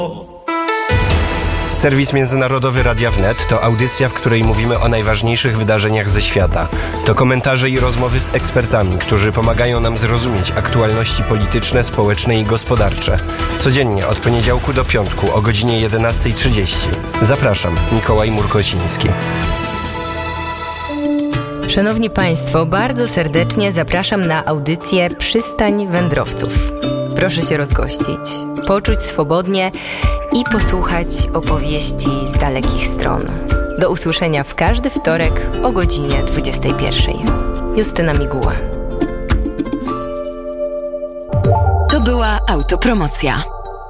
Serwis międzynarodowy Radia Wnet to audycja, w której mówimy o najważniejszych wydarzeniach ze świata. To komentarze i rozmowy z ekspertami, którzy pomagają nam zrozumieć aktualności polityczne, społeczne i gospodarcze. Codziennie od poniedziałku do piątku o godzinie 11:30. Zapraszam, Mikołaj Murkociński. Szanowni Państwo, bardzo serdecznie zapraszam na audycję Przystań Wędrowców. Proszę się rozgościć, poczuć swobodnie i posłuchać opowieści z dalekich stron. Do usłyszenia w każdy wtorek o godzinie 21:00. Justyna Miguła. To była autopromocja.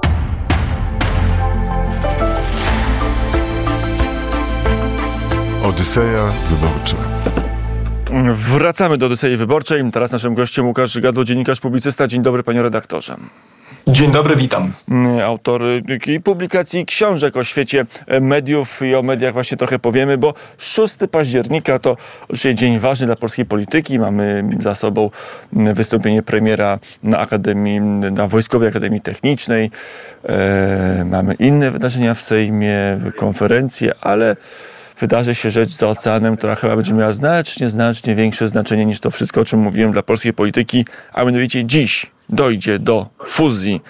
Odyseja Wyborcza. Wracamy do Odysei Wyborczej. Teraz naszym gościem Łukasz Żygadło, dziennikarz, publicysta. Dzień dobry, panie redaktorze. Dzień dobry, witam. Autor publikacji książek o świecie mediów i o mediach właśnie trochę powiemy, bo 6 października to oczywiście dzień ważny dla polskiej polityki. Mamy za sobą wystąpienie premiera na Wojskowej Akademii Technicznej. Mamy inne wydarzenia w Sejmie, konferencje, ale wydarzy się rzecz za oceanem, która chyba będzie miała znacznie większe znaczenie niż to wszystko, o czym mówiłem dla polskiej polityki, a mianowicie dziś dojdzie do fuzji,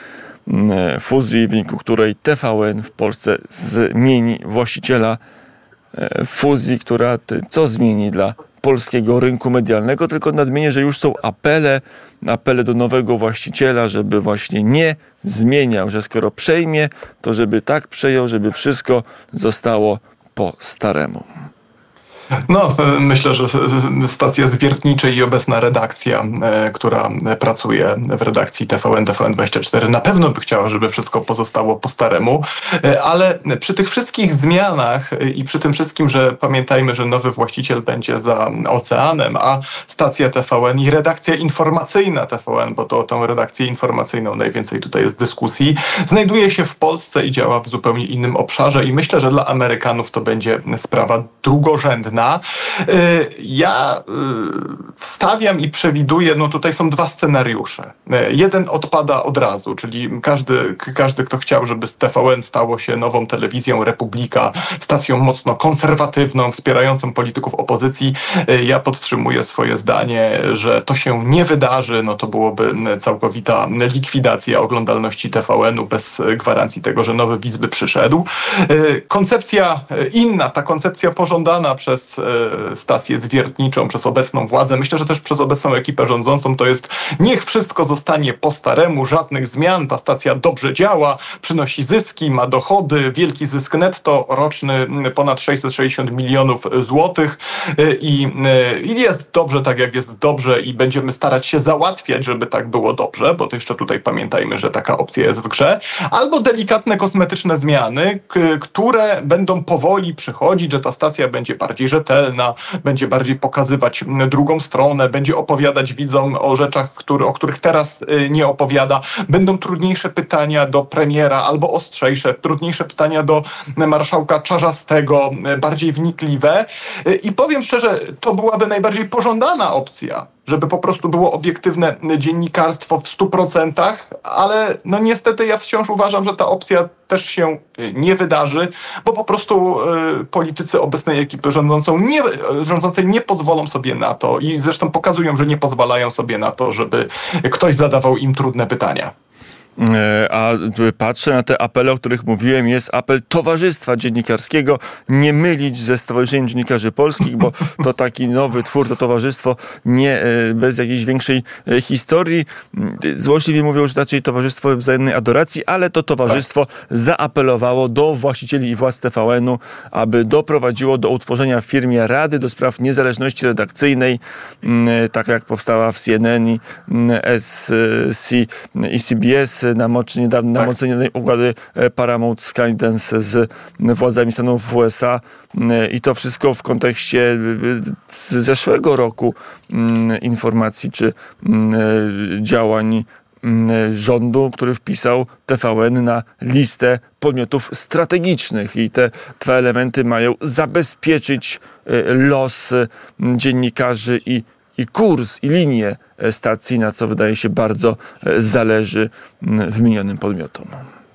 w wyniku której TVN w Polsce zmieni właściciela. Fuzji, która co zmieni dla polskiego rynku medialnego, tylko nadmienię, że już są apele do nowego właściciela, żeby właśnie nie zmieniał, że skoro przejmie, to żeby tak przejął, żeby wszystko zostało po staremu. No, myślę, że stacja zwiertnicza i obecna redakcja, która pracuje w redakcji TVN24 na pewno by chciała, żeby wszystko pozostało po staremu, ale przy tych wszystkich zmianach i przy tym wszystkim, że pamiętajmy, że nowy właściciel będzie za oceanem, a stacja TVN i redakcja informacyjna TVN, bo to o tą redakcję informacyjną najwięcej tutaj jest dyskusji, znajduje się w Polsce i działa w zupełnie innym obszarze i myślę, że dla Amerykanów to będzie sprawa drugorzędna. Ja wstawiam i przewiduję, no tutaj są 2 scenariusze. Jeden odpada od razu, czyli każdy, kto chciał, żeby TVN stało się nową telewizją Republika, stacją mocno konserwatywną, wspierającą polityków opozycji. Ja podtrzymuję swoje zdanie, że to się nie wydarzy, no to byłoby całkowita likwidacja oglądalności TVN-u bez gwarancji tego, że nowy widz by przyszedł. Koncepcja inna, ta koncepcja pożądana przez stację zwiertniczą, przez obecną władzę, myślę, że też przez obecną ekipę rządzącą, to jest niech wszystko zostanie po staremu, żadnych zmian, ta stacja dobrze działa, przynosi zyski, ma dochody, wielki zysk netto roczny ponad 660 milionów złotych i jest dobrze tak, jak jest dobrze i będziemy starać się załatwiać, żeby tak było dobrze, bo to jeszcze tutaj pamiętajmy, że taka opcja jest w grze, albo delikatne kosmetyczne zmiany, które będą powoli przychodzić, że ta stacja będzie bardziej rzetelna, będzie bardziej pokazywać drugą stronę, będzie opowiadać widzom o rzeczach, o których teraz nie opowiada. Będą trudniejsze pytania do premiera albo ostrzejsze, trudniejsze pytania do marszałka Czarzastego, bardziej wnikliwe. I powiem szczerze, to byłaby najbardziej pożądana opcja, żeby po prostu było obiektywne dziennikarstwo w 100%, ale no niestety ja wciąż uważam, że ta opcja też się nie wydarzy, bo po prostu politycy obecnej ekipy rządzącej nie pozwolą sobie na to i zresztą pokazują, że nie pozwalają sobie na to, żeby ktoś zadawał im trudne pytania. A patrzę na te apele, o których mówiłem. Jest apel Towarzystwa Dziennikarskiego, nie mylić ze Stowarzyszeniem Dziennikarzy Polskich, bo to taki nowy twór, to towarzystwo nie bez jakiejś większej historii. Złośliwi mówią, że raczej towarzystwo wzajemnej adoracji, ale to towarzystwo zaapelowało do właścicieli i władz TVN-u, aby doprowadziło do utworzenia w firmie Rady do Spraw Niezależności Redakcyjnej, tak jak powstała w CNN i SC i CBS na mocy niedawnej układy Paramount Skydance z władzami Stanów w USA i to wszystko w kontekście z zeszłego roku informacji czy działań rządu, który wpisał TVN na listę podmiotów strategicznych i te 2 elementy mają zabezpieczyć los dziennikarzy i kurs, i linię stacji, na co wydaje się bardzo zależy wymienionym podmiotom.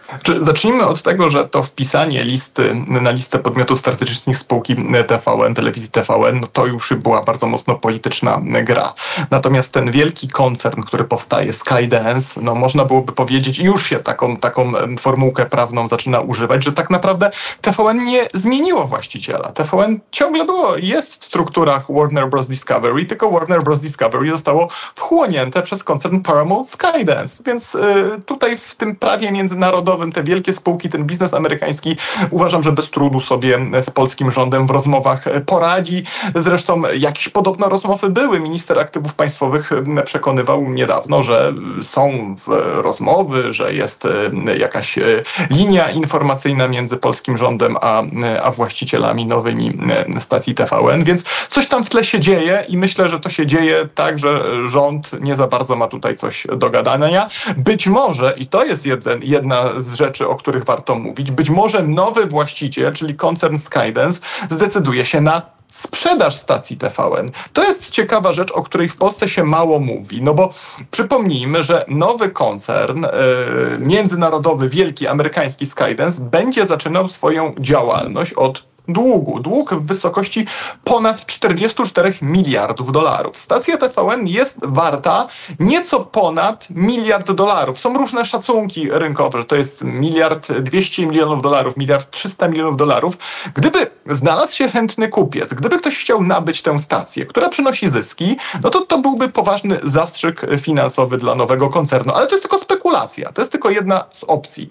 Zacznijmy od tego, że to wpisanie na listę podmiotów strategicznych spółki TVN, telewizji TVN, no to już była bardzo mocno polityczna gra. Natomiast ten wielki koncern, który powstaje, Skydance, no można byłoby powiedzieć, już się taką formułkę prawną zaczyna używać, że tak naprawdę TVN nie zmieniło właściciela. TVN ciągle jest w strukturach Warner Bros. Discovery, tylko Warner Bros. Discovery zostało wchłonięte przez koncern Paramount Skydance. Więc tutaj w tym prawie międzynarodowym te wielkie spółki, ten biznes amerykański uważam, że bez trudu sobie z polskim rządem w rozmowach poradzi. Zresztą jakieś podobno rozmowy były. Minister aktywów państwowych przekonywał niedawno, że są rozmowy, że jest jakaś linia informacyjna między polskim rządem a właścicielami nowymi stacji TVN, więc coś tam w tle się dzieje i myślę, że to się dzieje tak, że rząd nie za bardzo ma tutaj coś do gadania. Być może, i to jest jedna z rzeczy, o których warto mówić, być może nowy właściciel, czyli koncern Skydance, zdecyduje się na sprzedaż stacji TVN. To jest ciekawa rzecz, o której w Polsce się mało mówi, no bo przypomnijmy, że nowy koncern międzynarodowy, wielki, amerykański Skydance będzie zaczynał swoją działalność od długu. Dług w wysokości ponad 44 miliardów dolarów. Stacja TVN jest warta nieco ponad miliard dolarów. Są różne szacunki rynkowe, że to jest $1,200 milionów, $1,300 milionów. Gdyby znalazł się chętny kupiec, gdyby ktoś chciał nabyć tę stację, która przynosi zyski, no to byłby poważny zastrzyk finansowy dla nowego koncernu. Ale to jest tylko spekulacja. To jest tylko jedna z opcji.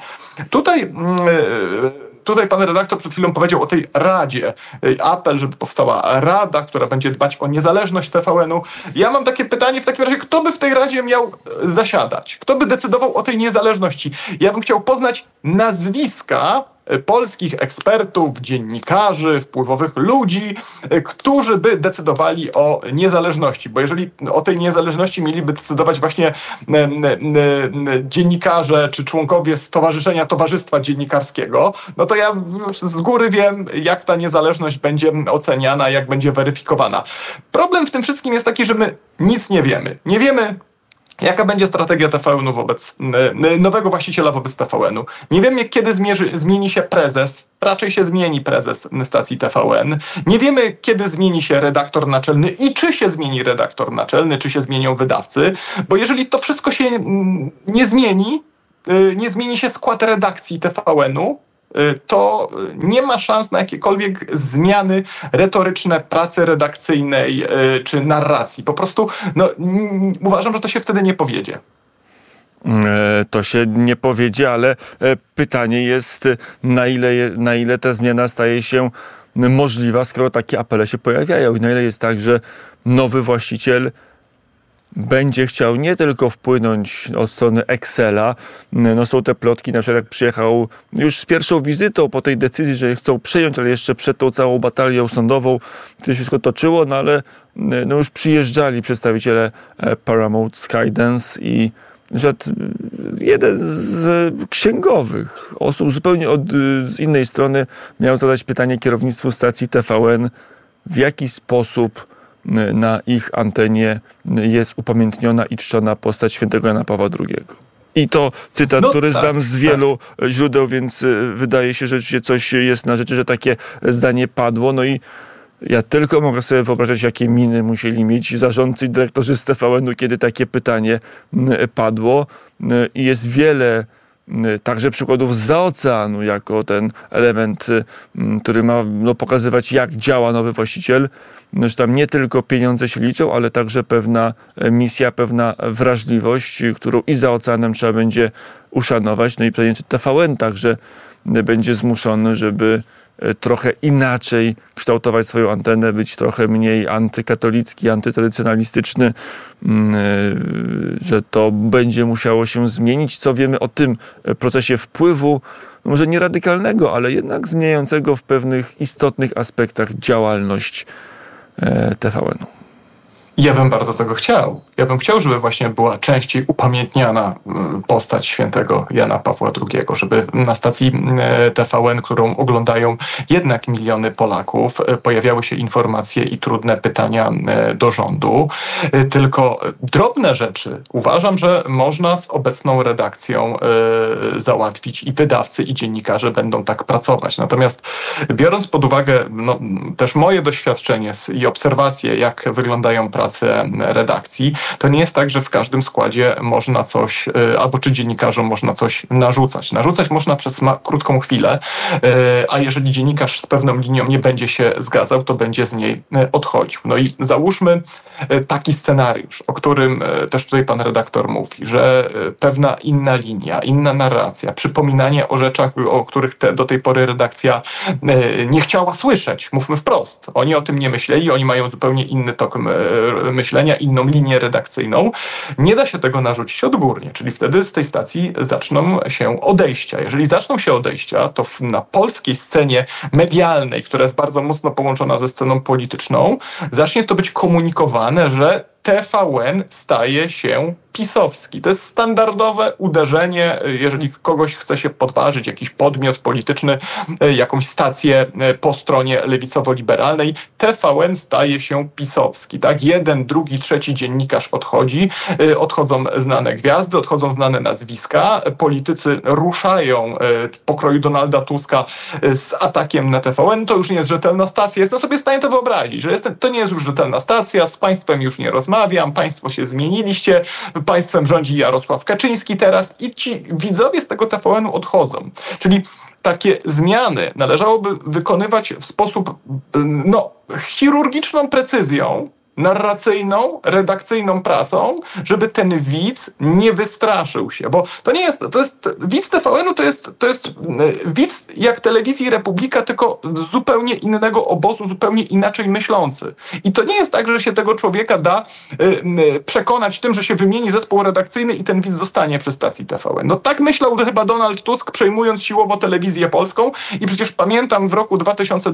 Tutaj pan redaktor przed chwilą powiedział o tej radzie. Apel, żeby powstała rada, która będzie dbać o niezależność TVN-u. Ja mam takie pytanie w takim razie, kto by w tej radzie miał zasiadać? Kto by decydował o tej niezależności? Ja bym chciał poznać nazwiska polskich ekspertów, dziennikarzy, wpływowych ludzi, którzy by decydowali o niezależności. Bo jeżeli o tej niezależności mieliby decydować właśnie dziennikarze czy członkowie Towarzystwa Dziennikarskiego, no to ja z góry wiem, jak ta niezależność będzie oceniana, jak będzie weryfikowana. Problem w tym wszystkim jest taki, że my nic nie wiemy. Nie wiemy, jaka będzie strategia TVN-u wobec nowego właściciela wobec TVN-u. Nie wiemy, kiedy zmieni się prezes. Raczej się zmieni prezes stacji TVN. Nie wiemy, kiedy zmieni się redaktor naczelny i czy się zmieni redaktor naczelny, czy się zmienią wydawcy. Bo jeżeli to wszystko się nie zmieni się skład redakcji TVN-u, to nie ma szans na jakiekolwiek zmiany retoryczne, pracy redakcyjnej czy narracji. Po prostu uważam, że to się wtedy nie powiedzie. To się nie powiedzie, ale pytanie jest, na ile ta zmiana staje się możliwa, skoro takie apele się pojawiają i na ile jest tak, że nowy właściciel będzie chciał nie tylko wpłynąć od strony Excela. No są te plotki, na przykład jak przyjechał już z pierwszą wizytą po tej decyzji, że je chcą przejąć, ale jeszcze przed tą całą batalią sądową to się wszystko toczyło, no ale już przyjeżdżali przedstawiciele Paramount Skydance i na przykład jeden z księgowych osób zupełnie z innej strony miał zadać pytanie kierownictwu stacji TVN, w jaki sposób na ich antenie jest upamiętniona i czczona postać świętego Jana Pawła II. I to cytat, który znam z wielu źródeł, więc wydaje się, że rzeczywiście coś jest na rzeczy, że takie zdanie padło. No i ja tylko mogę sobie wyobrażać, jakie miny musieli mieć zarządcy i dyrektorzy z TVN-u, kiedy takie pytanie padło. I jest wiele także przykładów zza oceanu, jako ten element, który ma pokazywać, jak działa nowy właściciel, że tam nie tylko pieniądze się liczą, ale także pewna misja, pewna wrażliwość, którą i za oceanem trzeba będzie uszanować. No i pytanie, czy TVN także będzie zmuszony, żeby trochę inaczej kształtować swoją antenę, być trochę mniej antykatolicki, antytradycjonalistyczny, że to będzie musiało się zmienić. Co wiemy o tym procesie wpływu, może nie radykalnego, ale jednak zmieniającego w pewnych istotnych aspektach działalność TVN-u. Ja bym bardzo tego chciał. Ja bym chciał, żeby właśnie była częściej upamiętniana postać świętego Jana Pawła II, żeby na stacji TVN, którą oglądają jednak miliony Polaków, pojawiały się informacje i trudne pytania do rządu. Tylko drobne rzeczy uważam, że można z obecną redakcją załatwić i wydawcy, i dziennikarze będą tak pracować. Natomiast biorąc pod uwagę też moje doświadczenie i obserwacje, jak wyglądają prace redakcji, to nie jest tak, że w każdym składzie można coś, albo czy dziennikarzom można coś narzucać. Narzucać można przez krótką chwilę, a jeżeli dziennikarz z pewną linią nie będzie się zgadzał, to będzie z niej odchodził. No i załóżmy taki scenariusz, o którym też tutaj pan redaktor mówi, że pewna inna linia, inna narracja, przypominanie o rzeczach, o których do tej pory redakcja nie chciała słyszeć. Mówmy wprost. Oni o tym nie myśleli, oni mają zupełnie inny tok myślenia, inną linię redakcyjną. Nie da się tego narzucić odgórnie, czyli wtedy z tej stacji zaczną się odejścia. Jeżeli zaczną się odejścia, to na polskiej scenie medialnej, która jest bardzo mocno połączona ze sceną polityczną, zacznie to być komunikowane, że TVN staje się pisowski. To jest standardowe uderzenie, jeżeli kogoś chce się podważyć, jakiś podmiot polityczny, jakąś stację po stronie lewicowo-liberalnej, TVN staje się pisowski. Tak? Jeden, drugi, trzeci dziennikarz odchodzi, odchodzą znane gwiazdy, odchodzą znane nazwiska, politycy ruszają pokroju Donalda Tuska z atakiem na TVN. To już nie jest rzetelna stacja. Jestem sobie w stanie to wyobrazić, że to nie jest już rzetelna stacja, z państwem już nie rozmawiam, państwo się zmieniliście, państwem rządzi Jarosław Kaczyński teraz i ci widzowie z tego TVN-u odchodzą. Czyli takie zmiany należałoby wykonywać w sposób chirurgiczną precyzją, narracyjną, redakcyjną pracą, żeby ten widz nie wystraszył się, bo widz TVN-u to jest widz jak telewizji Republika, tylko z zupełnie innego obozu, zupełnie inaczej myślący. I to nie jest tak, że się tego człowieka da przekonać tym, że się wymieni zespół redakcyjny i ten widz zostanie przy stacji TVN. No tak myślał chyba Donald Tusk, przejmując siłowo telewizję polską i przecież pamiętam w roku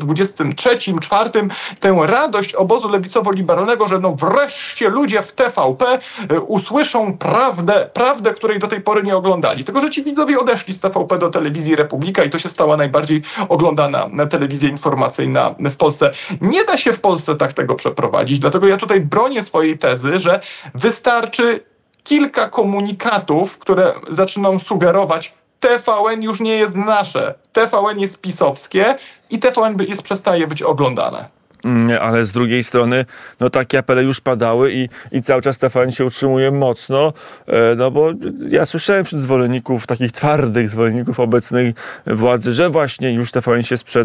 2023-2024 tę radość obozu lewicowo-liberalnego, że wreszcie ludzie w TVP usłyszą prawdę, której do tej pory nie oglądali. Tylko, że ci widzowie odeszli z TVP do telewizji Republika i to się stała najbardziej oglądana telewizja informacyjna w Polsce. Nie da się w Polsce tak tego przeprowadzić, dlatego ja tutaj bronię swojej tezy, że wystarczy kilka komunikatów, które zaczynają sugerować, TVN już nie jest nasze, TVN jest pisowskie i TVN przestaje być oglądane. Ale z drugiej strony, takie apele już padały i cały czas TVN się utrzymuje mocno, bo ja słyszałem wśród zwolenników, takich twardych zwolenników obecnej władzy, że właśnie już TVN się sprzeda.